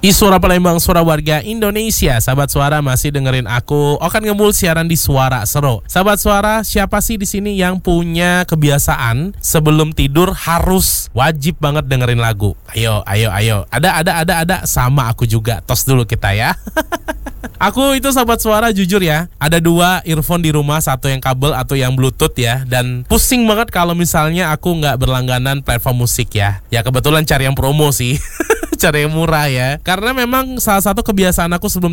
Suara Palembang, suara warga Indonesia. Sahabat Suara masih dengerin aku Okan Gembul siaran di Suara Seru. Sahabat Suara, siapa sih di sini yang punya kebiasaan sebelum tidur harus wajib banget dengerin lagu? Ayo. Ada. Sama aku juga. Tos dulu kita ya. Aku itu sahabat Suara jujur ya, ada 2 earphone di rumah, satu yang kabel atau yang bluetooth ya. Dan pusing banget kalau misalnya aku nggak berlangganan platform musik ya. Ya kebetulan cari yang promo sih. Cari yang murah ya. Karena memang salah satu kebiasaan aku sebelum